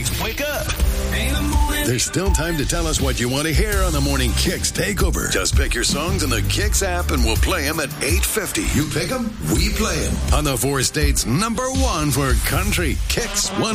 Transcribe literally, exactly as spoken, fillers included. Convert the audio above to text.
States, wake up. There's still time to tell us what you want to hear on the Morning Kicks Takeover. Just pick your songs in the Kicks app and we'll play them at eight fifty. You pick them, we play them. On the four states' number one for country, Kicks one